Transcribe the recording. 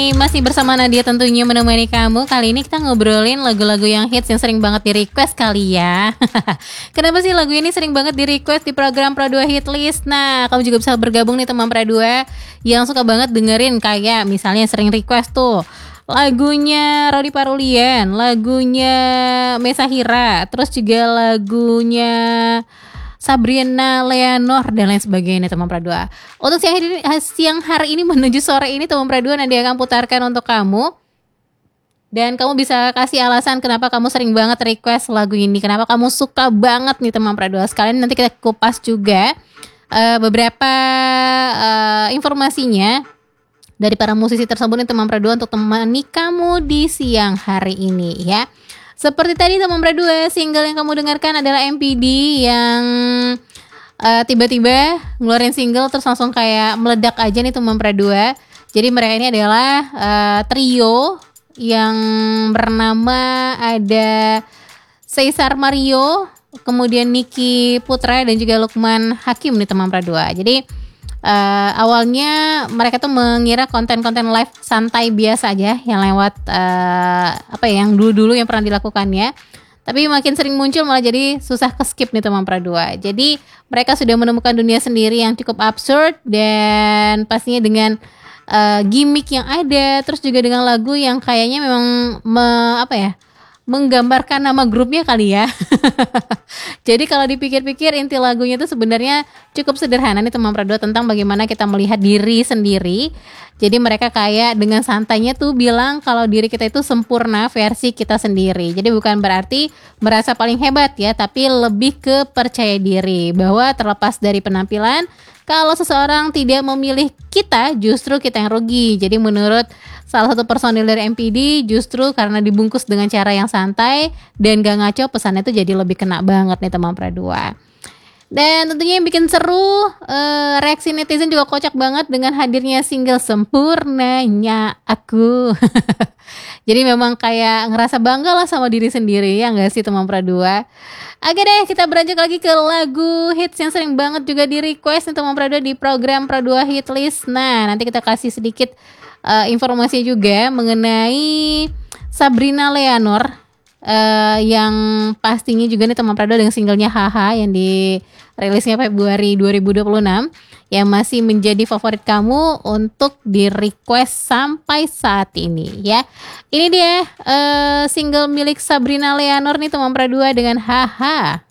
masih bersama Nadia tentunya menemani kamu. Kali ini kita ngobrolin lagu-lagu yang hits yang sering banget di request kali ya. Kenapa sih lagu ini sering banget di request di program Pro 2 Hit List? Nah, kamu juga bisa bergabung nih teman Pro 2 yang suka banget dengerin kayak misalnya sering request tuh lagunya Rodi Parulian, lagunya Mesa Hira, terus juga lagunya Sabrina Leonor dan lain sebagainya teman Pradua. Untuk siang hari ini menuju sore ini teman Pradua nanti akan putarkan untuk kamu. Dan kamu bisa kasih alasan kenapa kamu sering banget request lagu ini, kenapa kamu suka banget nih teman Pradua. Sekalian nanti kita kupas juga beberapa informasinya dari para musisi tersebut nih teman Pradua untuk temani kamu di siang hari ini ya. Seperti tadi teman Pradua, single yang kamu dengarkan adalah MPD yang tiba-tiba ngeluarin single terus langsung kayak meledak aja nih teman Pradua. Jadi mereka ini adalah trio yang bernama ada Caesar Mario, kemudian Niki Putra dan juga Lukman Hakim nih teman Pradua. Jadi awalnya mereka tuh mengira konten-konten live santai biasa aja yang lewat yang dulu-dulu yang pernah dilakukan ya. Tapi makin sering muncul malah jadi susah ke-skip nih teman Pradua. Jadi mereka sudah menemukan dunia sendiri yang cukup absurd dan pastinya dengan gimmick yang ada, terus juga dengan lagu yang kayaknya memang menggambarkan nama grupnya kali ya. Jadi kalau dipikir-pikir inti lagunya itu sebenarnya cukup sederhana nih teman Pradua tentang bagaimana kita melihat diri sendiri. Jadi mereka kayak dengan santainya tuh bilang kalau diri kita itu sempurna versi kita sendiri. Jadi bukan berarti merasa paling hebat ya, tapi lebih ke percaya diri bahwa terlepas dari penampilan, kalau seseorang tidak memilih kita, justru kita yang rugi. Jadi menurut salah satu personil dari MPD, justru karena dibungkus dengan cara yang santai dan gak ngaco, pesannya itu jadi lebih kena banget nih teman Pradua. Dan tentunya yang bikin seru, reaksi netizen juga kocak banget dengan hadirnya single Sempurnanya Aku. Jadi memang kayak ngerasa bangga lah sama diri sendiri ya gak sih teman Pradua. Oke deh, kita beranjak lagi ke lagu hits yang sering banget juga di request nih teman Pradua di program Pro 2 Hit List. Nah, nanti kita kasih sedikit informasi juga mengenai Sabrina Leonor yang pastinya juga nih teman Pradua dengan singlenya Haha yang dirilisnya Februari 2026 yang masih menjadi favorit kamu untuk di request sampai saat ini ya. Ini dia single milik Sabrina Leonor nih teman Pradua dengan Haha.